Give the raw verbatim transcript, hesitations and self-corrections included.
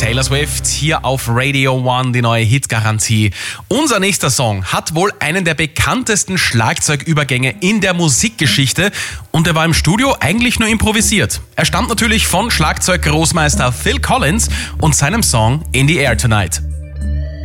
Taylor Swift hier auf Radio One, die neue Hitgarantie. Unser nächster Song hat wohl einen der bekanntesten Schlagzeugübergänge in der Musikgeschichte und er war im Studio eigentlich nur improvisiert. Er stammt natürlich von Schlagzeuggroßmeister Phil Collins und seinem Song In the Air Tonight.